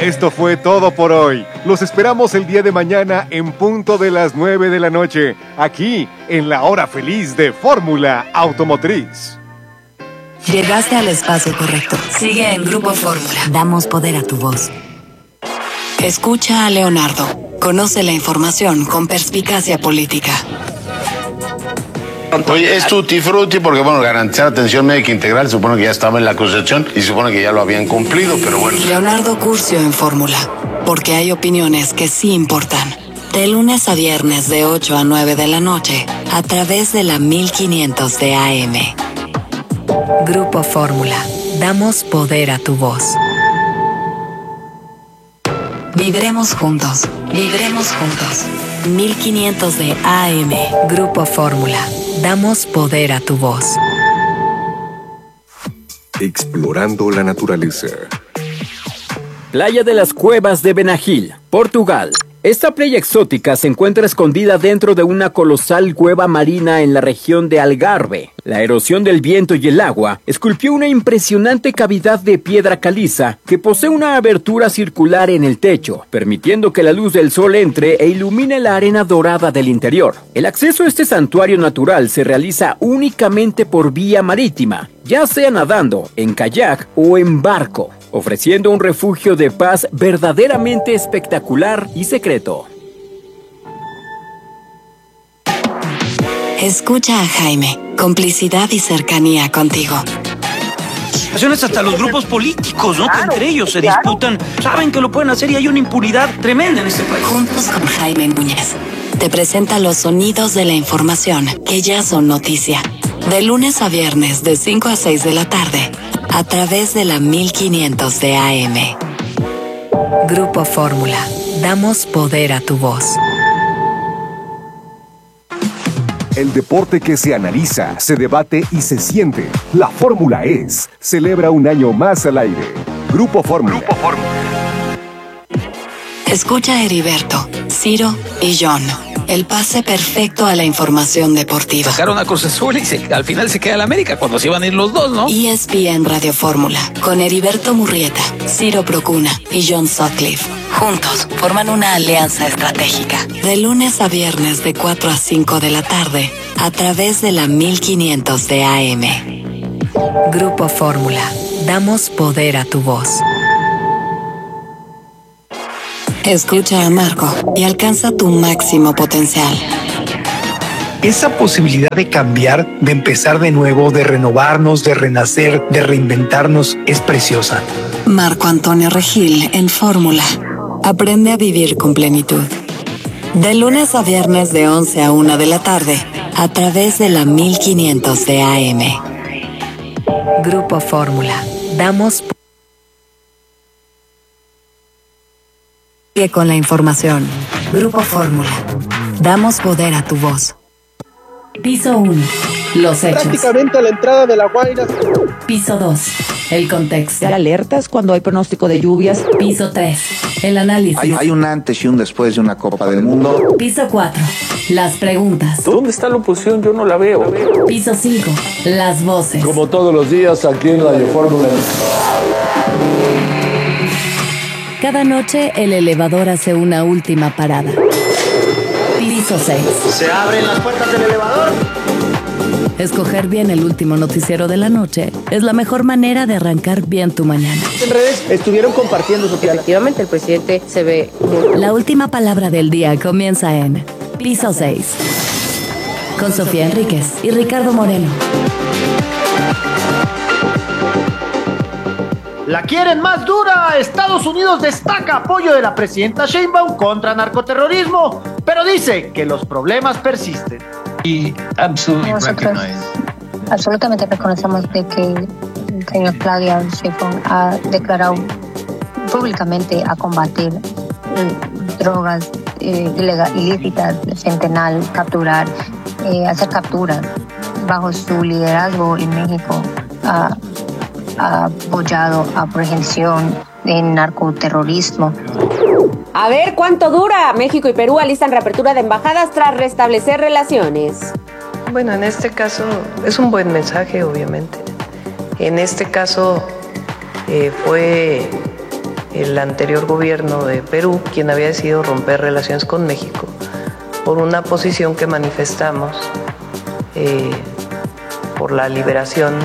Esto fue todo por hoy. Los esperamos el día de mañana en punto de las 9 de la noche, aquí en la hora feliz de Fórmula Automotriz. Llegaste al espacio correcto. Sigue en Grupo Fórmula. Damos poder a tu voz. Escucha a Leonardo. Conoce la información con perspicacia política. Oye, es tutti frutti porque, bueno, garantizar atención médica integral, supone que ya estaba en la Constitución y supone que ya lo habían cumplido, pero bueno. Leonardo Curcio en Fórmula, porque hay opiniones que sí importan. De lunes a viernes de 8 a 9 de la noche, a través de la 1500 de AM. Grupo Fórmula. Damos poder a tu voz. Vibremos juntos. Vibremos juntos. 1500 de AM. Grupo Fórmula. Damos poder a tu voz. Explorando la naturaleza. Playa de las Cuevas de Benagil, Portugal. Esta playa exótica se encuentra escondida dentro de una colosal cueva marina en la región de Algarve. La erosión del viento y el agua esculpió una impresionante cavidad de piedra caliza que posee una abertura circular en el techo, permitiendo que la luz del sol entre e ilumine la arena dorada del interior. El acceso a este santuario natural se realiza únicamente por vía marítima, ya sea nadando, en kayak o en barco, ofreciendo un refugio de paz verdaderamente espectacular y secreto. Escucha a Jaime, complicidad y cercanía contigo. Hasta los grupos políticos, ¿no? Claro, que entre ellos se disputan, saben que lo pueden hacer y hay una impunidad tremenda en este país. Juntos con Jaime Núñez, te presenta los sonidos de la información que ya son noticia. De lunes a viernes de 5 a 6 de la tarde, a través de la 1500 de AM. Grupo Fórmula. Damos poder a tu voz. El deporte que se analiza, se debate y se siente. La Fórmula es. Celebra un año más al aire. Grupo Fórmula. Grupo Fórmula. Escucha a Heriberto, Ciro y John. El pase perfecto a la información deportiva. Sacaron a Cruz Azul y al final se queda el América cuando se iban a ir los dos, ¿no? ESPN Radio Fórmula, con Heriberto Murrieta, Ciro Procuna y John Sutcliffe. Juntos forman una alianza estratégica. De lunes a viernes de 4 a 5 de la tarde, a través de la 1500 de AM. Grupo Fórmula. Damos poder a tu voz. Escucha a Marco y alcanza tu máximo potencial. Esa posibilidad de cambiar, de empezar de nuevo, de renovarnos, de renacer, de reinventarnos, es preciosa. Marco Antonio Regil en Fórmula. Aprende a vivir con plenitud. De lunes a viernes de 11 a 1 de la tarde, a través de la 1500 de AM. Grupo Fórmula. Damos con la información. Grupo Fórmula. Damos poder a tu voz. Piso 1. Los hechos. Prácticamente a la entrada de La Guaira. Piso 2. El contexto. Alertas cuando hay pronóstico de lluvias. Piso 3. El análisis. Hay un antes y un después de una Copa del Mundo. Piso 4. Las preguntas. ¿Dónde está la oposición? Yo no la veo. Piso 5. Las voces. Como todos los días aquí en Radio Fórmula. Cada noche el elevador hace una última parada. Piso 6. ¿Se abren las puertas del elevador? Escoger bien el último noticiero de la noche es la mejor manera de arrancar bien tu mañana. En redes estuvieron compartiendo su plan. Efectivamente, el presidente se ve La última palabra del día comienza en Piso 6. Con Sofía Enríquez y Ricardo Moreno. La quieren más dura. Estados Unidos destaca apoyo de la presidenta Sheinbaum contra narcoterrorismo, pero dice que los problemas persisten. Absolutamente reconocemos de que el señor Claudia Sheinbaum ha declarado públicamente a combatir drogas ilícitas, fentanil, capturar, hacer capturas bajo su liderazgo en México. Ha apoyado a prevención en narcoterrorismo. A ver cuánto dura. México y Perú alistan reapertura de embajadas tras restablecer relaciones. Bueno, en este caso es un buen mensaje, obviamente. En este caso fue el anterior gobierno de Perú quien había decidido romper relaciones con México por una posición que manifestamos por la liberación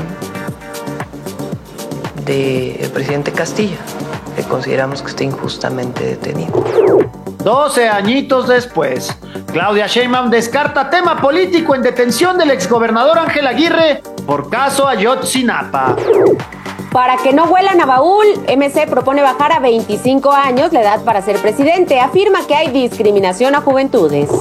del presidente Castillo, que consideramos que está injustamente detenido. 12 añitos después, Claudia Sheinbaum descarta tema político en detención del exgobernador Ángel Aguirre por caso Ayotzinapa. Para que no huelan a baúl, MC propone bajar a 25 años la edad para ser presidente. Afirma que hay discriminación a juventudes.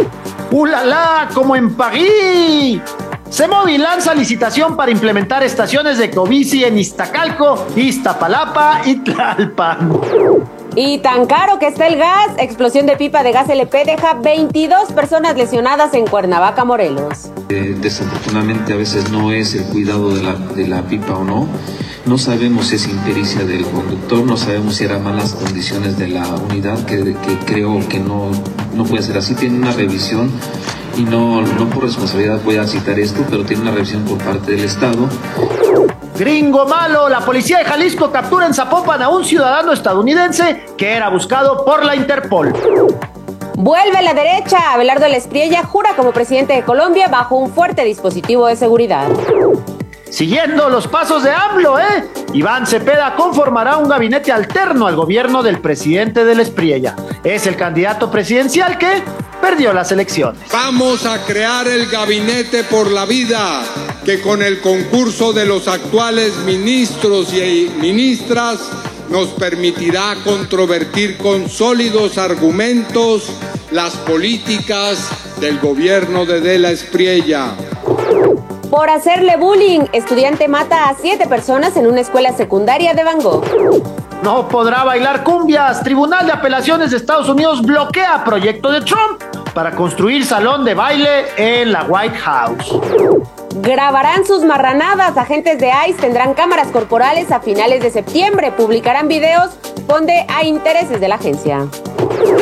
¡Ulala! ¡Como en París! CEMOVI lanza licitación para implementar estaciones de Ecobici en Iztacalco, Iztapalapa y Tlalpan. Y tan caro que está el gas, explosión de pipa de gas LP deja 22 personas lesionadas en Cuernavaca, Morelos. Desafortunadamente a veces no es el cuidado de la pipa o no. No sabemos si es impericia del conductor, no sabemos si eran malas condiciones de la unidad, que creo que no puede ser así. Tiene una revisión y no por responsabilidad voy a citar esto, pero tiene una revisión por parte del Estado. Gringo malo, la policía de Jalisco captura en Zapopan a un ciudadano estadounidense que era buscado por la Interpol. Vuelve a la derecha, Abelardo Lespriella jura como presidente de Colombia bajo un fuerte dispositivo de seguridad. Siguiendo los pasos de AMLO, Iván Cepeda conformará un gabinete alterno al gobierno del presidente de Lespriella. Es el candidato presidencial que perdió las elecciones. Vamos a crear el gabinete por la vida, que con el concurso de los actuales ministros y ministras nos permitirá controvertir con sólidos argumentos las políticas del gobierno de la Espriella. Por hacerle bullying, estudiante mata a 7 personas en una escuela secundaria de Bangkok. No podrá bailar cumbias. Tribunal de Apelaciones de Estados Unidos bloquea proyecto de Trump para construir salón de baile en la White House. Grabarán sus marranadas. Agentes de ICE tendrán cámaras corporales a finales de septiembre. Publicarán videos donde hay intereses de la agencia.